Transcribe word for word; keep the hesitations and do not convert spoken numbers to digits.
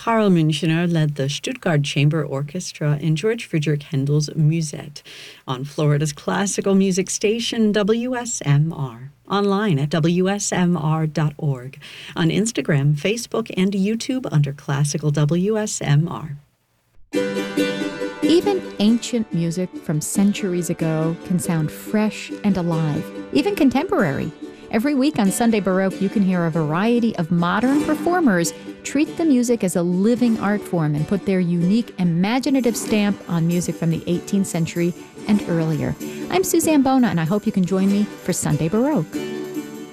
Karl Münchener led the Stuttgart Chamber Orchestra in George Friedrich Handel's Musette on Florida's classical music station W S M R. Online at W S M R dot org. On Instagram, Facebook, and YouTube under Classical W S M R. Even ancient music from centuries ago can sound fresh and alive, even contemporary. Every week on Sunday Baroque, you can hear a variety of modern performers treat the music as a living art form and put their unique, imaginative stamp on music from the eighteenth century and earlier. I'm Suzanne Bona, and I hope you can join me for Sunday Baroque.